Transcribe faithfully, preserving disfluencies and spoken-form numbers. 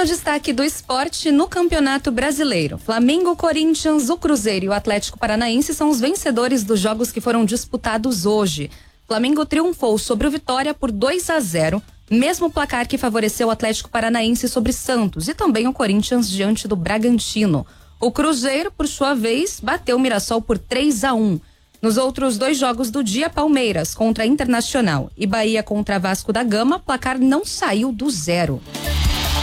no destaque do esporte no Campeonato Brasileiro, Flamengo, Corinthians, o Cruzeiro e o Atlético Paranaense são os vencedores dos jogos que foram disputados hoje. Flamengo triunfou sobre o Vitória por dois a zero, mesmo placar que favoreceu o Atlético Paranaense sobre Santos e também o Corinthians diante do Bragantino. O Cruzeiro, por sua vez, bateu o Mirassol por três a um. Nos outros dois jogos do dia, Palmeiras contra Internacional e Bahia contra Vasco da Gama, placar não saiu do zero.